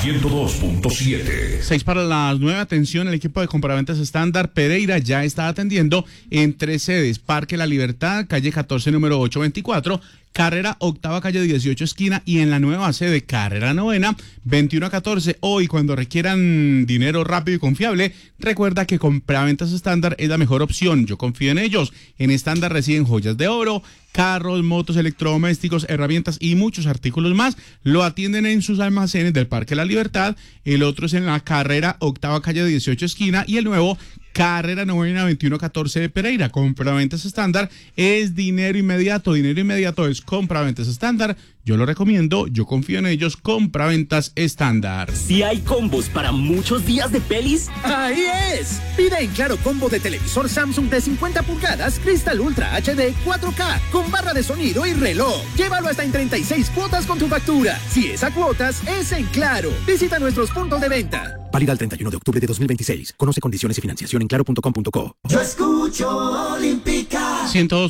102.7. 6 para las 9. Atención, el equipo de compraventas estándar Pereira ya está atendiendo en 3 sedes: Parque La Libertad, calle 14, número 824, Carrera Octava, calle 18, esquina, y en la nueva sede, Carrera Novena, 21 a 14. Hoy, cuando requieran dinero rápido y confiable, recuerda que Compraventas Estándar es la mejor opción. Yo confío en ellos. En Estándar reciben joyas de oro, carros, motos, electrodomésticos, herramientas y muchos artículos más. Lo atienden en sus almacenes del Parque La Libertad. El otro es en la Carrera Octava, calle 18, esquina, y el nuevo, Carrera Novena, 2114 de Pereira. Compraventas Estándar es dinero inmediato. Dinero inmediato es Compraventas Estándar. Yo lo recomiendo, yo confío en ellos. Compraventas Estándar. Si hay combos para muchos días de pelis, ¡ahí es! Pide en Claro combo de televisor Samsung de 50 pulgadas, Cristal Ultra HD 4K, con barra de sonido y reloj. Llévalo hasta en 36 cuotas con tu factura. Si es a cuotas, es en Claro. Visita nuestros puntos de venta. Válida el 31 de octubre de 2026. Conoce condiciones y financiación en claro.com.co. Yo escucho Olímpica.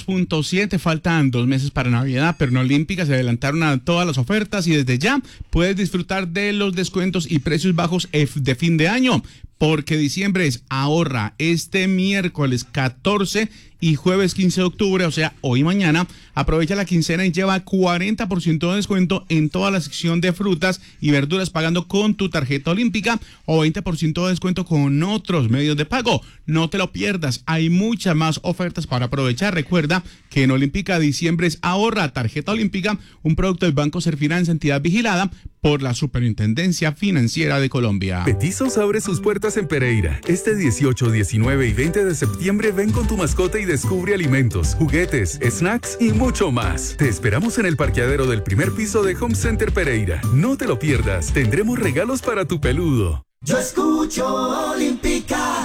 102.7. Faltan 2 meses para Navidad, pero en Olímpica se adelantaron a todas las ofertas y desde ya puedes disfrutar de los descuentos y precios bajos de fin de año, porque diciembre es ahorra. Este miércoles 14 y jueves 15 de octubre, o sea, hoy y mañana, aprovecha la quincena y lleva 40% de descuento en toda la sección de frutas y verduras pagando con tu tarjeta Olímpica, o 20% de descuento con otros medios de pago. No te lo pierdas, hay muchas más ofertas para aprovechar. Recuerda que en Olímpica diciembre es ahorra. Tarjeta Olímpica, un producto del Banco Serfinanza, entidad vigilada por la Superintendencia Financiera de Colombia. Petizos abre sus puertas en Pereira. Este 18, 19 y 20 de septiembre ven con tu mascota y descubre alimentos, juguetes, snacks y mucho más. Te esperamos en el parqueadero del primer piso de Home Center Pereira. No te lo pierdas, tendremos regalos para tu peludo. Yo escucho Olímpica.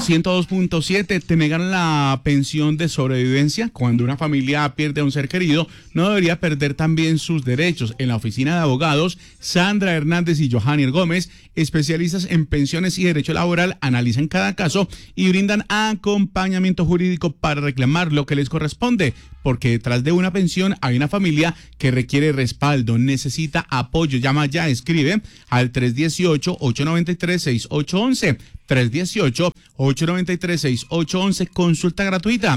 102.7. Te negan la pensión de sobrevivencia. Cuando una familia pierde a un ser querido, no debería perder también sus derechos. En la oficina de abogados Sandra Hernández y Johannier Gómez, especialistas en pensiones y derecho laboral, analizan cada caso y brindan acompañamiento jurídico para reclamar lo que les corresponde, porque detrás de una pensión hay una familia que requiere respaldo, necesita apoyo. Llama ya, escribe al 318-893-6811. 318-893-6811. Consulta gratuita.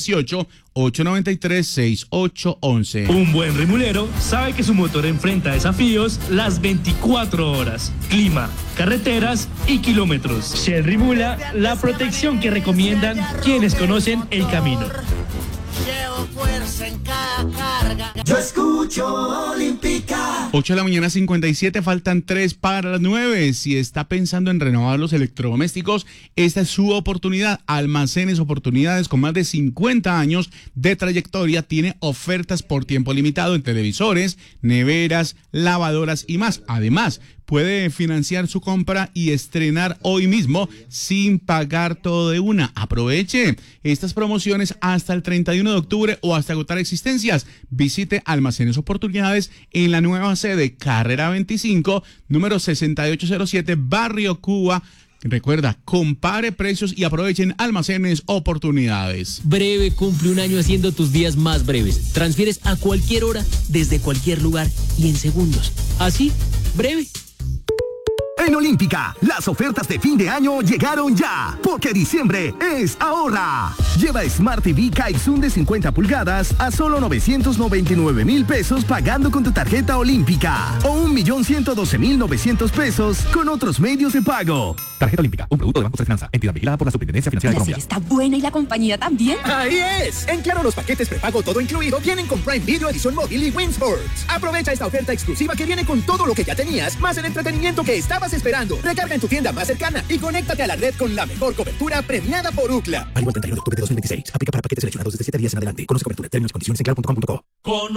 318-893-6811. Un buen remulero sabe que su motor enfrenta desafíos las 24 horas. Clima, carreteras y kilómetros. Shell Rimula, la protección que recomiendan quienes conocen el camino. Llevo fuerza en cada carga. Yo escucho Olímpica. 8 de la mañana, 57, faltan 3 para las 9. Si está pensando en renovar los electrodomésticos, esta es su oportunidad. Almacenes Oportunidades, con más de 50 años de trayectoria, tiene ofertas por tiempo limitado en televisores, neveras, lavadoras y más. Además, puede financiar su compra y estrenar hoy mismo sin pagar todo de una. Aproveche estas promociones hasta el 31 de octubre o hasta agotar existencias. Visite Almacenes Oportunidades en la nueva sede, Carrera 25, número 6807, Barrio Cuba. Recuerda, compare precios y aprovechen Almacenes Oportunidades. Breve cumple un año haciendo tus días más breves. Transfieres a cualquier hora, desde cualquier lugar y en segundos. Así, breve. En Olímpica, las ofertas de fin de año llegaron ya, porque diciembre es ahorra. Lleva Smart TV Kaizun de 50 pulgadas a solo 999,000 pesos pagando con tu tarjeta Olímpica, o 1,112,900 pesos con otros medios de pago. Tarjeta Olímpica, un producto de Banco Serfinanza, entidad vigilada por la Superintendencia Financiera de Colombia. La serie está buena y la compañía también. ¡Ahí es! En Claro, los paquetes prepago todo incluido vienen con Prime Video, edición móvil y Win Sports. Aprovecha esta oferta exclusiva que viene con todo lo que ya tenías, más el entretenimiento que estabas esperando. Recarga en tu tienda más cercana y conéctate a la red con la mejor cobertura premiada por UCLA. Válido el 31 de octubre de 2026. Aplica para paquetes seleccionados desde 7 días en adelante. Conoce cobertura, términos y condiciones en claro.com.co.